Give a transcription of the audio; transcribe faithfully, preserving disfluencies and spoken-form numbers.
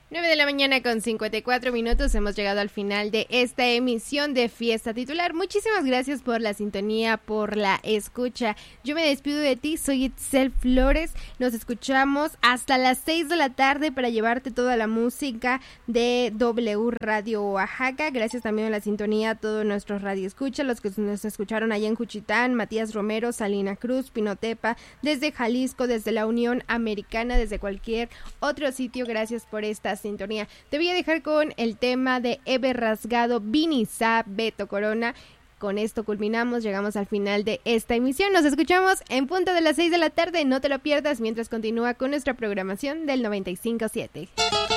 nueve de la mañana con cincuenta y cuatro minutos, hemos llegado al final de esta emisión de Fiesta Titular. Muchísimas gracias por la sintonía, por la escucha. Yo me despido de ti, soy Itzel Flores. Nos escuchamos hasta las seis de la tarde para llevarte toda la música de W Radio Oaxaca. Gracias también a la sintonía a todos nuestros radioescuchas, los que nos escucharon allá en Juchitán, Matías Romero, Salina Cruz, Pinotepa, desde Jalisco, desde la Unión Americana, desde cualquier otro sitio. Gracias por esta sintonía. Te voy a dejar con el tema de Eve Rasgado, Vinizá, Beto Corona. Con esto culminamos, llegamos al final de esta emisión. Nos escuchamos en punto de las seis de la tarde. No te lo pierdas mientras continúa con nuestra programación del noventa y cinco punto siete.